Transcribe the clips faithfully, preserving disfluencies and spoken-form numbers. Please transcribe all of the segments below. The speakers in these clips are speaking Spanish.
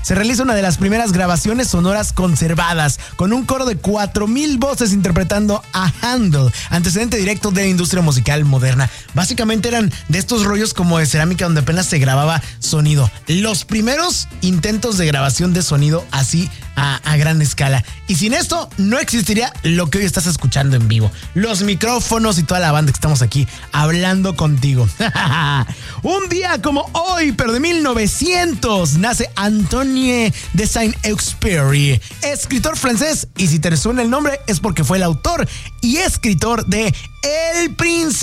se realiza una de las primeras grabaciones sonoras conservadas, con un coro de cuatro mil voces interpretando a Handel, antecedente directo de la industria musical moderna. Básicamente eran de estos rollos como de cerámica donde apenas se grababa sonido. Los primeros intentos de grabación de sonido así a, a gran escala. Y sin esto no existiría lo que hoy estás escuchando en vivo. Los micrófonos y toda la banda que estamos aquí hablando contigo. Un día como hoy, pero de mil novecientos, nace Antoine de Saint-Exupéry, escritor francés, y si te suena el nombre es porque fue el autor y escritor de El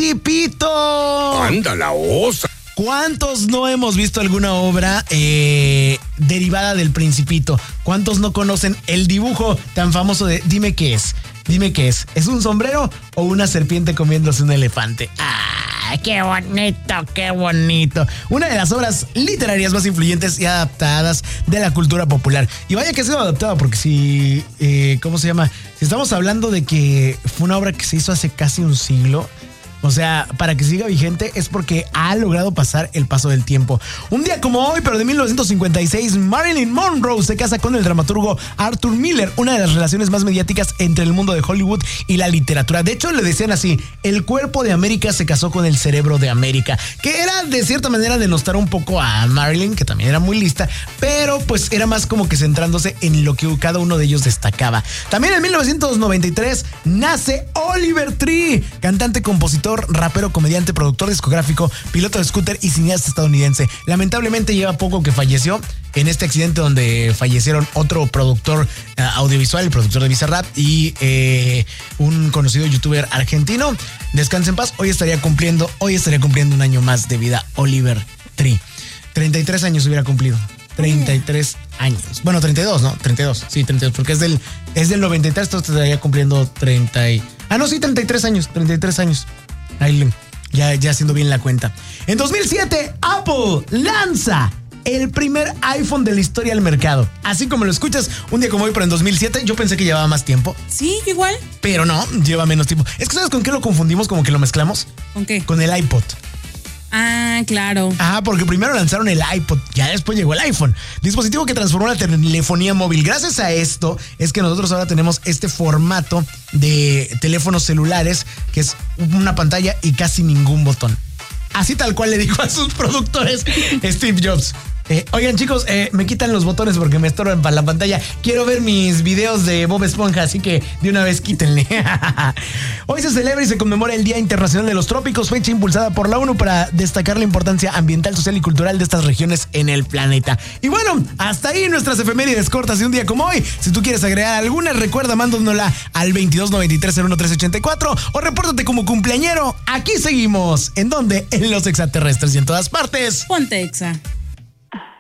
Principito. ¡Anda la osa! ¿Cuántos no hemos visto alguna obra eh, derivada del Principito? ¿Cuántos no conocen el dibujo tan famoso de Dime qué es? Dime qué es. ¿Es un sombrero o una serpiente comiéndose un elefante? ¡Ah, qué bonito, qué bonito! Una de las obras literarias más influyentes y adaptadas de la cultura popular. Y vaya que ha sido adaptada, porque si... Eh, ¿Cómo se llama? Si estamos hablando de que fue una obra que se hizo hace casi un siglo... O sea, para que siga vigente es porque ha logrado pasar el paso del tiempo. Un día como hoy, pero de mil novecientos cincuenta y seis, Marilyn Monroe se casa con el dramaturgo Arthur Miller, una de las relaciones más mediáticas entre el mundo de Hollywood y la literatura. De hecho, le decían así: el cuerpo de América se casó con el cerebro de América, que era de cierta manera denostar un poco a Marilyn, que también era muy lista, pero pues era más como que centrándose en lo que cada uno de ellos destacaba. También en mil novecientos noventa y tres nace Oliver Tree, cantante, compositor, rapero, comediante, productor discográfico, piloto de scooter y cineasta estadounidense. Lamentablemente lleva poco que falleció en este accidente donde fallecieron otro productor uh, audiovisual, el productor de Bizarrap, y eh, un conocido youtuber argentino. Descansa en paz. Hoy estaría cumpliendo, hoy estaría cumpliendo un año más de vida Oliver Tree. treinta y tres años hubiera cumplido. treinta y tres años. Bueno, treinta y dos, ¿no? treinta y dos. Sí, treinta y dos, porque es del, es del noventa y tres, entonces estaría cumpliendo treinta y... Ah, no, sí, treinta y tres años, treinta y tres años. Ahí, ya, ya haciendo bien la cuenta. En dos mil siete, Apple lanza el primer iPhone de la historia al mercado. Así como lo escuchas, un día como hoy, pero en dos mil siete, yo pensé que llevaba más tiempo. Sí, igual. Pero no, lleva menos tiempo. Es que ¿sabes con qué lo confundimos? Como que lo mezclamos. ¿Con qué? Con el iPod. Ah, claro. Ah, porque primero lanzaron el iPod, ya después llegó el iPhone, dispositivo que transformó la telefonía móvil. Gracias a esto es que nosotros ahora tenemos este formato de teléfonos celulares, que es una pantalla y casi ningún botón. Así tal cual le dijo a sus productores Steve Jobs. Eh, oigan, chicos, eh, me quitan los botones porque me estorban para la pantalla. Quiero ver mis videos de Bob Esponja, así que de una vez quítenle. Hoy se celebra y se conmemora el Día Internacional de los Trópicos, fecha impulsada por la ONU para destacar la importancia ambiental, social y cultural de estas regiones en el planeta. Y bueno, hasta ahí nuestras efemérides cortas de un día como hoy. Si tú quieres agregar alguna, recuerda, mándanosla al veintidós noventa y tres cero uno tres ochenta y cuatro o repórtate como cumpleañero. Aquí seguimos. ¿En dónde? En los extraterrestres y en todas partes. Ponte Exa.